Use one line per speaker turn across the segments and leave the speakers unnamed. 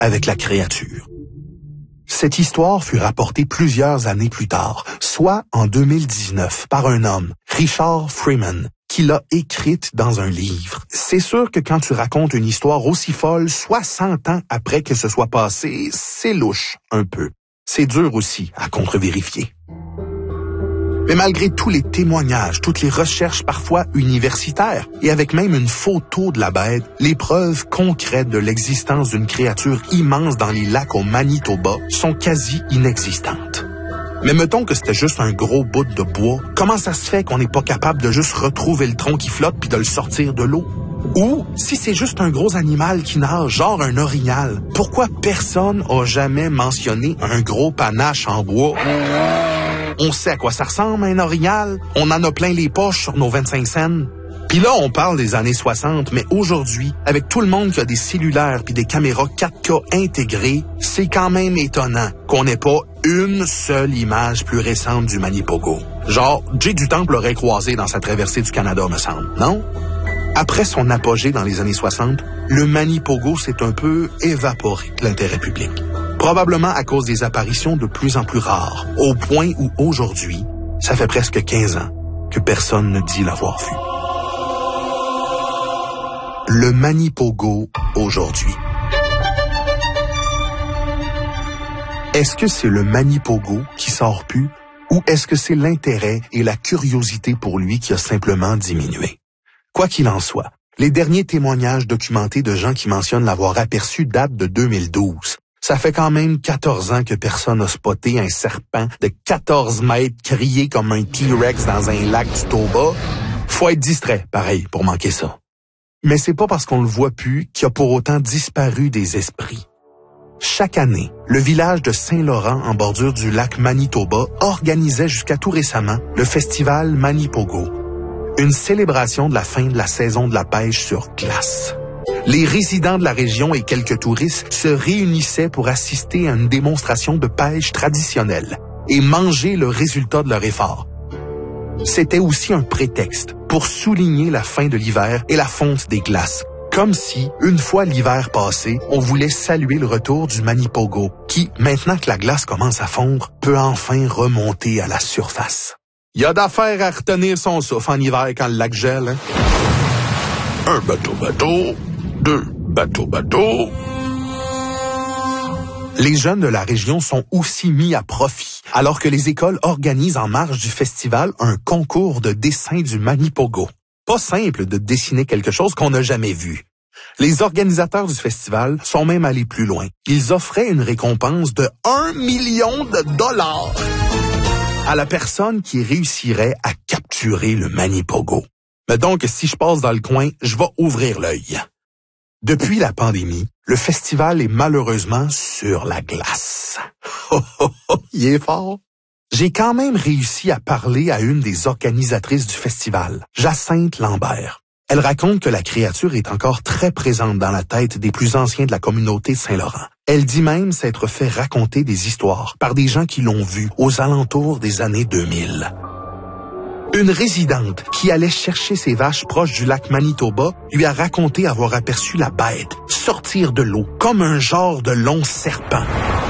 avec la créature. Cette histoire fut rapportée plusieurs années plus tard, soit en 2019, par un homme, Richard Freeman, qui l'a écrite dans un livre. C'est sûr que quand tu racontes une histoire aussi folle 60 ans après que ce soit passé, c'est louche un peu. C'est dur aussi à contre-vérifier. Mais malgré tous les témoignages, toutes les recherches parfois universitaires, et avec même une photo de la bête, les preuves concrètes de l'existence d'une créature immense dans les lacs au Manitoba sont quasi inexistantes. Mais mettons que c'était juste un gros bout de bois, comment ça se fait qu'on n'est pas capable de juste retrouver le tronc qui flotte puis de le sortir de l'eau? Ou, si c'est juste un gros animal qui nage, genre un orignal, pourquoi personne n'a jamais mentionné un gros panache en bois? On sait à quoi ça ressemble, un orignal. On en a plein les poches sur nos 25 cents. Puis là, on parle des années 60, mais aujourd'hui, avec tout le monde qui a des cellulaires puis des caméras 4K intégrées, c'est quand même étonnant qu'on n'ait pas une seule image plus récente du Manipogo. Genre, Jay du Temple l'aurait croisé dans sa traversée du Canada, me semble, non? Après son apogée dans les années 60, le Manipogo s'est un peu évaporé de l'intérêt public. Probablement à cause des apparitions de plus en plus rares, au point où aujourd'hui, ça fait presque 15 ans que personne ne dit l'avoir vu. Le Manipogo aujourd'hui. Est-ce que c'est le Manipogo qui sort plus ou est-ce que c'est l'intérêt et la curiosité pour lui qui a simplement diminué? Quoi qu'il en soit, les derniers témoignages documentés de gens qui mentionnent l'avoir aperçu datent de 2012. Ça fait quand même 14 ans que personne n'a spoté un serpent de 14 mètres crier comme un T-Rex dans un lac du Toba. Faut être distrait, pareil, pour manquer ça. Mais c'est pas parce qu'on le voit plus qu'il a pour autant disparu des esprits. Chaque année, le village de Saint-Laurent, en bordure du lac Manitoba, organisait jusqu'à tout récemment le festival Manipogo, une célébration de la fin de la saison de la pêche sur glace. Les résidents de la région et quelques touristes se réunissaient pour assister à une démonstration de pêche traditionnelle et manger le résultat de leur effort. C'était aussi un prétexte pour souligner la fin de l'hiver et la fonte des glaces, comme si, une fois l'hiver passé, on voulait saluer le retour du Manipogo, qui, maintenant que la glace commence à fondre, peut enfin remonter à la surface. Il y a d'affaires à retenir son souffle en hiver quand le lac gèle, hein? Un bateau-bateau, 2 bateaux-bateaux. Les jeunes de la région sont aussi mis à profit, alors que les écoles organisent en marge du festival un concours de dessin du Manipogo. Pas simple de dessiner quelque chose qu'on n'a jamais vu. Les organisateurs du festival sont même allés plus loin. Ils offraient une récompense de 1 million de dollars à la personne qui réussirait à capturer le Manipogo. Mais donc, si je passe dans le coin, je vais ouvrir l'œil. Depuis la pandémie, le festival est malheureusement sur la glace. Il est fort. J'ai quand même réussi à parler à une des organisatrices du festival, Jacinthe Lambert. Elle raconte que la créature est encore très présente dans la tête des plus anciens de la communauté de Saint-Laurent. Elle dit même s'être fait raconter des histoires par des gens qui l'ont vu aux alentours des années 2000. Une résidente qui allait chercher ses vaches proches du lac Manitoba lui a raconté avoir aperçu la bête sortir de l'eau comme un genre de long serpent.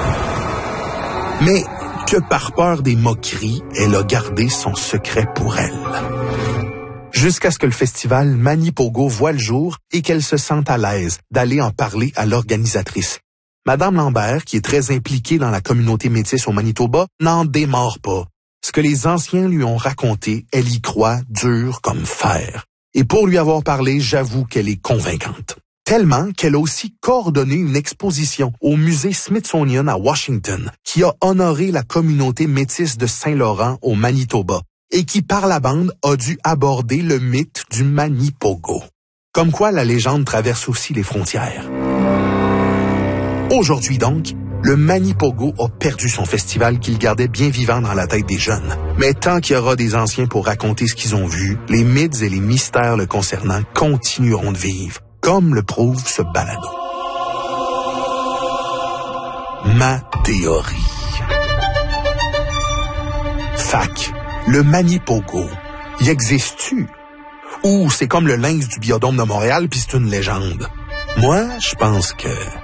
Mais que par peur des moqueries, elle a gardé son secret pour elle. Jusqu'à ce que le festival Manipogo voie le jour et qu'elle se sente à l'aise d'aller en parler à l'organisatrice. Madame Lambert, qui est très impliquée dans la communauté métisse au Manitoba, n'en démord pas. Ce que les anciens lui ont raconté, elle y croit dur comme fer. Et pour lui avoir parlé, j'avoue qu'elle est convaincante. Tellement qu'elle a aussi coordonné une exposition au musée Smithsonian à Washington, qui a honoré la communauté métisse de Saint-Laurent au Manitoba, et qui par la bande a dû aborder le mythe du Manipogo. Comme quoi la légende traverse aussi les frontières. Aujourd'hui donc, le Manipogo a perdu son festival qu'il gardait bien vivant dans la tête des jeunes. Mais tant qu'il y aura des anciens pour raconter ce qu'ils ont vu, les mythes et les mystères le concernant continueront de vivre, comme le prouve ce balado. Ma théorie. Fac, le Manipogo, y existe-tu? Ou c'est comme le lynx du Biodôme de Montréal puis c'est une légende? Moi, je pense que